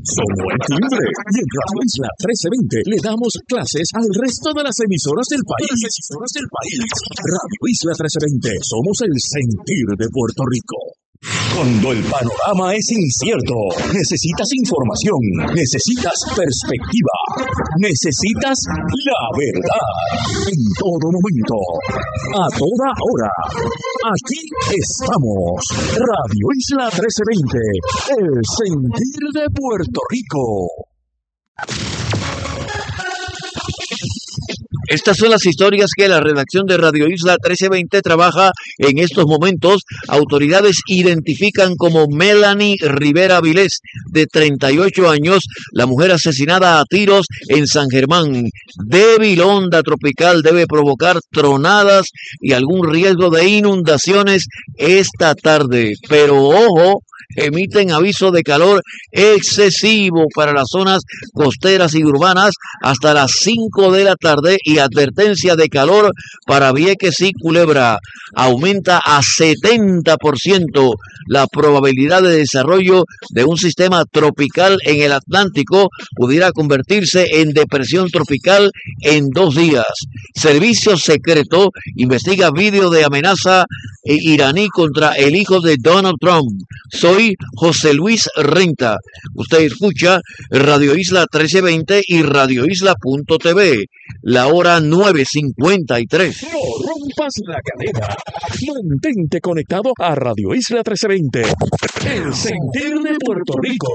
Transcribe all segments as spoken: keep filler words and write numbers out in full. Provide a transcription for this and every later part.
sonó el timbre y en Radio Isla trece veinte le damos clases al resto de las emisoras del país. Las emisoras del país. Radio Isla trece veinte, somos el sentir de Puerto Rico. Cuando el panorama es incierto, necesitas información, necesitas perspectiva, necesitas la verdad. En todo momento, a toda hora, aquí estamos. Radio Isla trece veinte, el sentir de Puerto Rico. Estas son las historias que la redacción de Radio Isla trece veinte trabaja en estos momentos. Autoridades identifican como Melanie Rivera Vilés, de treinta y ocho años, la mujer asesinada a tiros en San Germán. Débil onda tropical debe provocar tronadas y algún riesgo de inundaciones esta tarde. Pero ojo, emiten aviso de calor excesivo para las zonas costeras y urbanas hasta las cinco de la tarde y advertencia de calor para Vieques y Culebra. Aumenta a setenta por ciento la probabilidad de desarrollo de un sistema tropical en el Atlántico. Pudiera convertirse en depresión tropical en dos días. Servicio secreto investiga vídeo de amenaza iraní contra el hijo de Donald Trump. Soy José Luis Renta. Usted escucha Radio Isla trece veinte y radio isla punto t v. La hora nueve cincuenta y tres. No rompas la cadena. Mantente conectado a Radio Isla trece veinte. El sentir de Puerto Rico.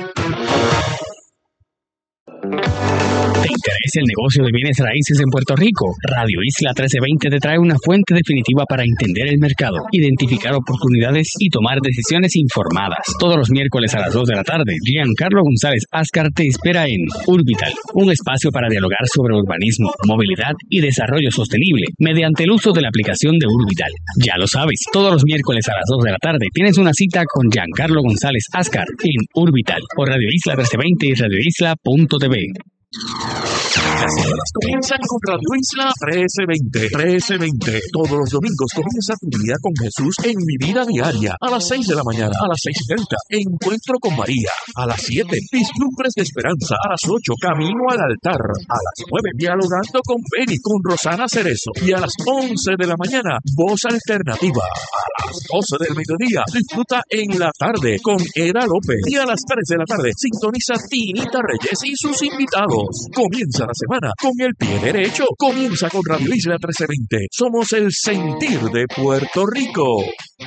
¿Te interesa el negocio de bienes raíces en Puerto Rico? Radio Isla trece veinte te trae una fuente definitiva para entender el mercado, identificar oportunidades y tomar decisiones informadas. Todos los miércoles a las dos de la tarde, Giancarlo González Ascar te espera en Urbital, un espacio para dialogar sobre urbanismo, movilidad y desarrollo sostenible mediante el uso de la aplicación de Urbital. Ya lo sabes, todos los miércoles a las dos de la tarde tienes una cita con Giancarlo González Ascar en Urbital por Radio Isla trece veinte y radio isla punto t v. Las horas comienzan con Radio Isla trece veinte. trece veinte. Todos los domingos comienza tu día con Jesús en Mi Vida Diaria. A las seis de la mañana, a las seis y treinta. Encuentro con María. A las siete, Vislumbres de Esperanza. A las ocho, Camino al Altar. A las nueve, Dialogando con Penny, con Rosana Cerezo. Y a las once de la mañana, Voz Alternativa. A las doce del mediodía, disfruta En la Tarde con Eda López. Y a las tres de la tarde, sintoniza Tinita Reyes y sus invitados. Comienza la semana con el pie derecho. Comienza con Radio Isla trece veinte. Somos el sentir de Puerto Rico.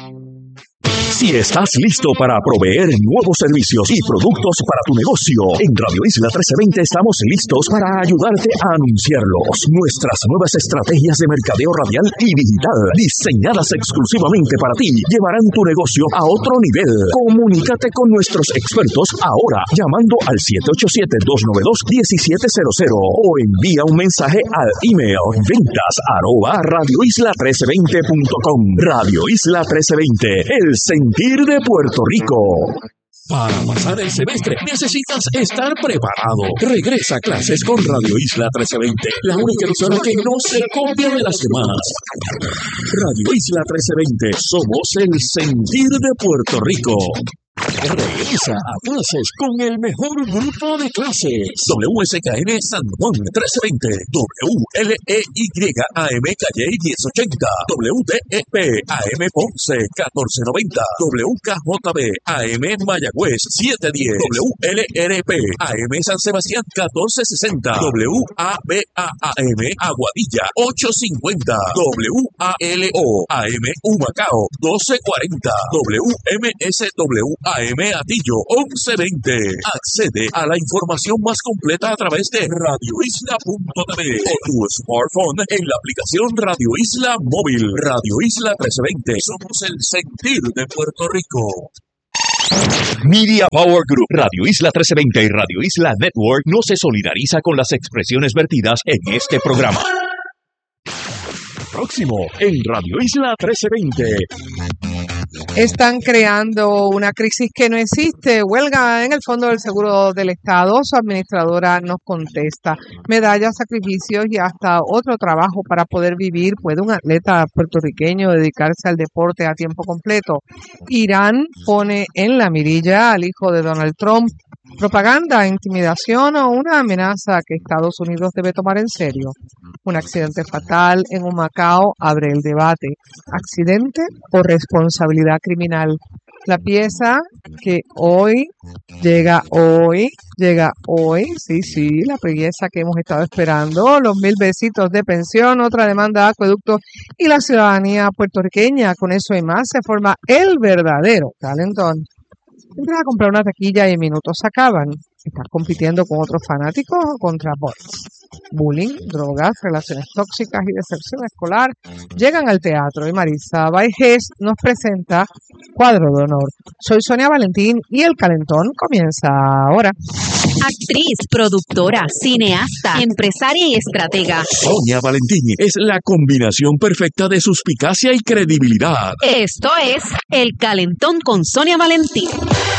Si estás listo para proveer nuevos servicios y productos para tu negocio, en Radio Isla trece veinte estamos listos para ayudarte a anunciarlos. Nuestras nuevas estrategias de mercadeo radial y digital, diseñadas exclusivamente para ti, llevarán tu negocio a otro nivel. Comunícate con nuestros expertos ahora, llamando al siete ocho siete, dos nueve dos, uno siete cero cero o envía un mensaje al email ventas arroba radio isla trece veinte punto com. Radio Isla trece veinte, el sentir de Puerto Rico. Para pasar el semestre necesitas estar preparado. Regresa a clases con Radio Isla trece veinte, la única emisora que no se copia de las demás. Radio Isla trece veinte, somos el sentir de Puerto Rico. Regresa a clases con el mejor grupo de clases. W S K N San Juan trece veinte, W L E Y A M Calle diez ochenta, W T E P A M Ponce catorce noventa, W K J B A M Mayagüez siete diez, W L R P A M San Sebastián catorce sesenta, W A B A A M Aguadilla ocho cincuenta, W A L O A M Humacao doce cuarenta, W M S W A M Atillo once veinte. Accede a la información más completa a través de radio isla punto t v o tu smartphone en la aplicación Radio Isla Móvil. Radio Isla trece veinte. Somos el sentir de Puerto Rico. Media Power Group, Radio Isla trece veinte y Radio Isla Network no se solidariza con las expresiones vertidas en este programa. Próximo en Radio Isla trece veinte. Están creando una crisis que no existe. Huelga en el Fondo del Seguro del Estado. Su administradora nos contesta. Medallas, sacrificios y hasta otro trabajo para poder vivir. ¿Puede un atleta puertorriqueño dedicarse al deporte a tiempo completo? Irán pone en la mirilla al hijo de Donald Trump. propaganda, intimidación o una amenaza que Estados Unidos debe tomar en serio. Un accidente fatal en Humacao abre el debate. ¿Accidente o responsabilidad criminal? La pieza que hoy llega hoy, llega hoy, sí, sí, la pieza que hemos estado esperando, los mil besitos de pensión, otra demanda de acueducto y la ciudadanía puertorriqueña. Con eso y más se forma el verdadero calentón. Entras a comprar una taquilla y en minutos se acaban. Estás compitiendo con otros fanáticos o contra bots. Bullying, drogas, relaciones tóxicas y deserción escolar llegan al teatro y Marisa Baigés nos presenta Cuadro de Honor. Soy Sonia Valentín y el calentón comienza ahora. Actriz, productora, cineasta, empresaria y estratega. Sonia Valentín es la combinación perfecta de suspicacia y credibilidad. Esto es El Calentón con Sonia Valentín.